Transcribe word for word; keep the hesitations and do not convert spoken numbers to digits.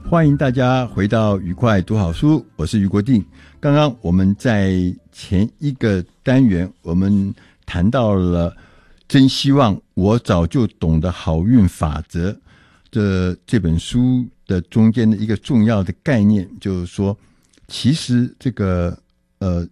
欢迎大家回到愉快读好书，我是余国定。刚刚我们在前一个单元我们谈到了真希望我早就懂得好运法则的这本书的中间的一个重要的概念，就是说其实这个呃